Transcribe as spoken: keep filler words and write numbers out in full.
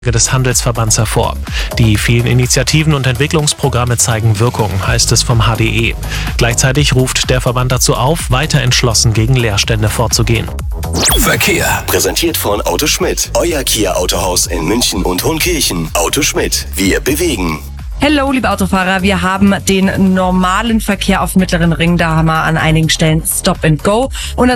des Handelsverbands hervor. Die vielen Initiativen und Entwicklungsprogramme zeigen Wirkung, heißt es vom H D E. Gleichzeitig ruft der Verband dazu auf, weiter entschlossen gegen Leerstände vorzugehen. Verkehr. Präsentiert von Auto Schmidt. Euer Kia Autohaus in München und Hohenkirchen. Auto Schmidt. Wir bewegen. Hello, liebe Autofahrer, wir haben den normalen Verkehr auf Mittleren Ring, da haben wir an einigen Stellen Stop and Go und